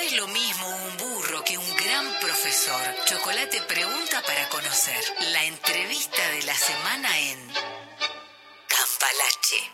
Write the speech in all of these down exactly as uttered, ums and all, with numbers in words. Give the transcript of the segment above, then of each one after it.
es lo mismo un burro que un gran profesor. Chocolate pregunta para conocer. La entrevista de la semana en Cambalache.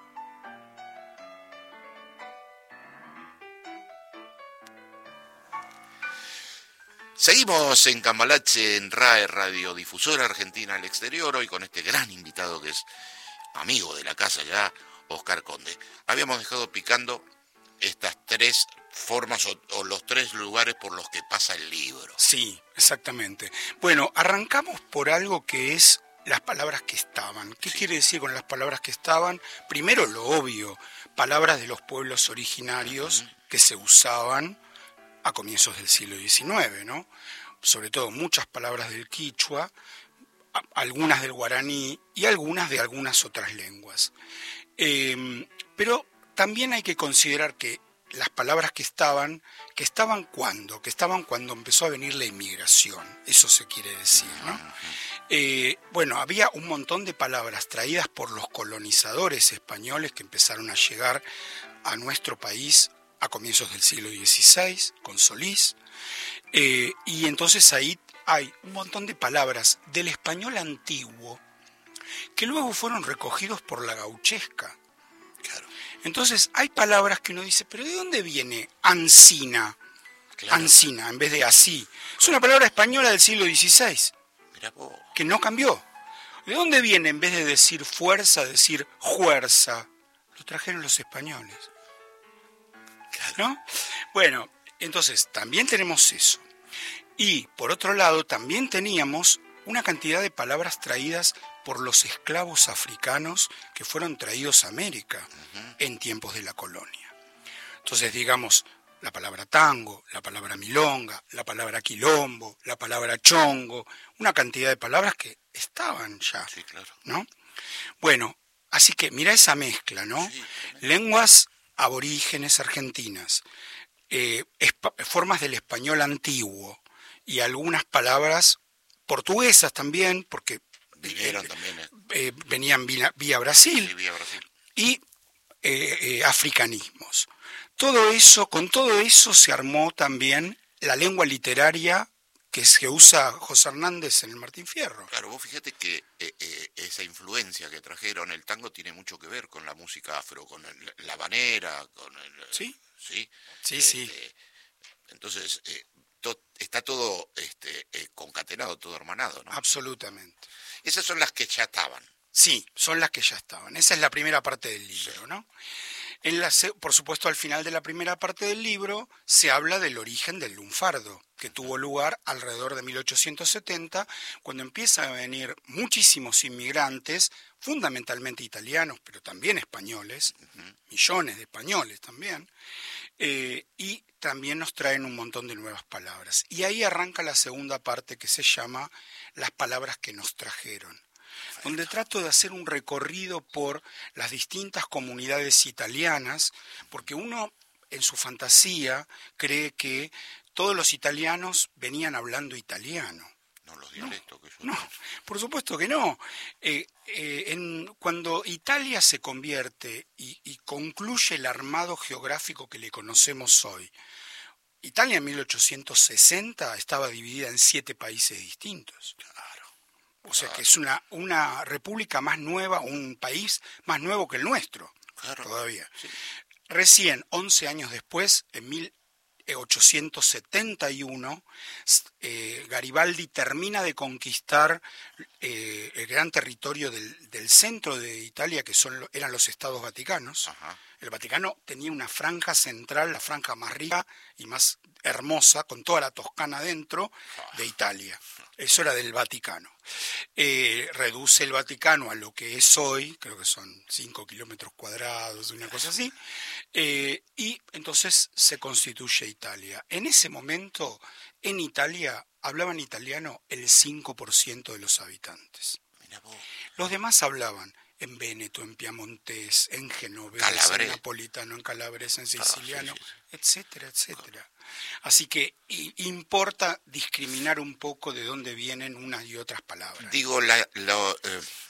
Seguimos en Cambalache, en R A E, Radiodifusora Argentina al Exterior, hoy con este gran invitado que es amigo de la casa ya, Oscar Conde. Habíamos dejado picando estas tres formas o, o los tres lugares por los que pasa el libro. Sí, exactamente. Bueno, arrancamos por algo que es las palabras que estaban. ¿Qué sí. quiere decir con las palabras que estaban? Primero lo obvio, palabras de los pueblos originarios uh-huh. que se usaban a comienzos del siglo diecinueve, ¿no? Sobre todo muchas palabras del quichua, algunas del guaraní y algunas de algunas otras lenguas. Eh, pero también hay que considerar que las palabras que estaban, que estaban cuando, que estaban cuando empezó a venir la inmigración, eso se quiere decir, ¿no? Eh, bueno, había un montón de palabras traídas por los colonizadores españoles que empezaron a llegar a nuestro país a comienzos del siglo dieciséis, con Solís, eh, y entonces ahí hay un montón de palabras del español antiguo que luego fueron recogidos por la gauchesca. Claro. Entonces hay palabras que uno dice, pero ¿de dónde viene ansina? Claro. Ansina, en vez de así. Claro. Es una palabra española del siglo dieciséis, Mirá vos. que no cambió. ¿De dónde viene, en vez de decir fuerza, decir juerza? Lo trajeron los españoles. ¿No? Bueno, entonces también tenemos eso. Y por otro lado también teníamos una cantidad de palabras traídas por los esclavos africanos que fueron traídos a América uh-huh. en tiempos de la colonia. Entonces, digamos, la palabra tango, la palabra milonga, la palabra quilombo, la palabra chongo, una cantidad de palabras que estaban ya, sí, claro. ¿no? Bueno, así que mira esa mezcla, ¿no? Sí, lenguas aborígenes argentinas, eh, espa- formas del español antiguo y algunas palabras portuguesas también, porque vinieron eh, también, eh. Eh, venían vía, vía Brasil, sí, vía Brasil. y eh, eh, africanismos. Todo eso, con todo eso se armó también la lengua literaria que se usa José Hernández en el Martín Fierro. Claro, vos fíjate que eh, eh, esa influencia que trajeron, el tango tiene mucho que ver con la música afro, con el, la habanera, con el... Sí, sí, sí, este, sí. Entonces, eh, to, está todo este, eh, concatenado, todo hermanado, ¿no? Absolutamente. Esas son las que ya estaban. Sí, son las que ya estaban. Esa es la primera parte del libro, sí. ¿no? En la, por supuesto, al final de la primera parte del libro se habla del origen del lunfardo, que tuvo lugar alrededor de mil ochocientos setenta, cuando empiezan a venir muchísimos inmigrantes, fundamentalmente italianos, pero también españoles, uh-huh. millones de españoles también, eh, y también nos traen un montón de nuevas palabras. Y ahí arranca la segunda parte que se llama las palabras que nos trajeron, donde trato de hacer un recorrido por las distintas comunidades italianas, porque uno en su fantasía cree que todos los italianos venían hablando italiano. No, los dialectos no, que yo... No, por supuesto que no. Eh, eh, en, cuando Italia se convierte y, y concluye el armado geográfico que le conocemos hoy, Italia en mil ochocientos sesenta estaba dividida en siete países distintos. O sea que es una, una república más nueva, un país más nuevo que el nuestro, claro. todavía. Sí. Recién, once años después, en mil ochocientos setenta y uno, eh, Garibaldi termina de conquistar eh, el gran territorio del, del centro de Italia, que son, eran los Estados Vaticanos. Ajá. El Vaticano tenía una franja central, la franja más rica y más hermosa, con toda la Toscana dentro de Italia. Eso era del Vaticano. Eh, reduce el Vaticano a lo que es hoy, creo que son cinco kilómetros cuadrados, una cosa así, eh, y entonces se constituye Italia. En ese momento, en Italia, hablaban italiano el cinco por ciento de los habitantes. Los demás hablaban en véneto, en piamontés, en genovés, Calabrés. En napolitano, en calabrés, en siciliano, ah, sí, sí. etcétera, etcétera. Así que y, importa discriminar un poco de dónde vienen unas y otras palabras. Digo, la, lo, eh,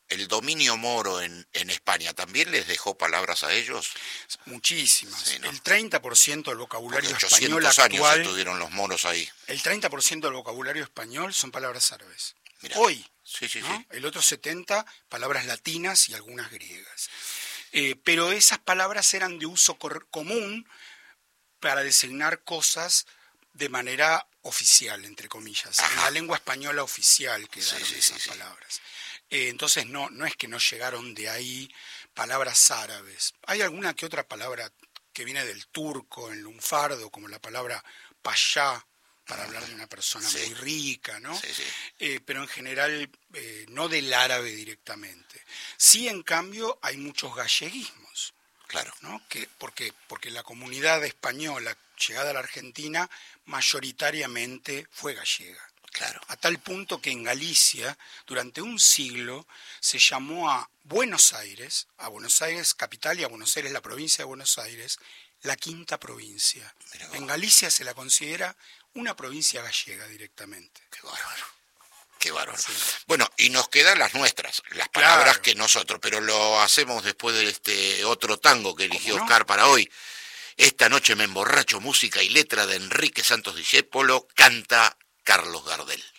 el dominio moro en, en España también les dejó palabras a ellos. Muchísimas. Sí, ¿no? El treinta por ciento del vocabulario Porque español ochocientos años actual, estuvieron los moros ahí. el treinta por ciento del vocabulario español son palabras árabes. Mirá. Hoy. Sí, sí, ¿no? sí. El otro setenta, palabras latinas y algunas griegas. Eh, pero esas palabras eran de uso cor- común para designar cosas de manera oficial, entre comillas. Ajá. En la lengua española oficial quedaron Sí, sí, esas sí, sí. palabras. Eh, entonces no, no es que no llegaron de ahí palabras árabes. Hay alguna que otra palabra que viene del turco, en lunfardo, como la palabra payá, para hablar de una persona Sí. muy rica, ¿no? Sí, sí. Eh, pero en general eh, no del árabe directamente. Sí, en cambio, hay muchos galleguismos, Claro. ¿no? Que, porque, porque la comunidad española llegada a la Argentina mayoritariamente fue gallega. Claro. A tal punto que en Galicia, durante un siglo, se llamó a Buenos Aires, a Buenos Aires capital y a Buenos Aires la provincia de Buenos Aires, la quinta provincia. Mirá vos. En Galicia se la considera una provincia gallega directamente. Qué bárbaro. Qué bárbaro. Sí. Bueno, y nos quedan las nuestras, las palabras Claro. que nosotros, pero lo hacemos después de este otro tango que eligió ¿Cómo no? Oscar para hoy. Esta noche me emborracho, música y letra de Enrique Santos Discépolo, canta Carlos Gardel.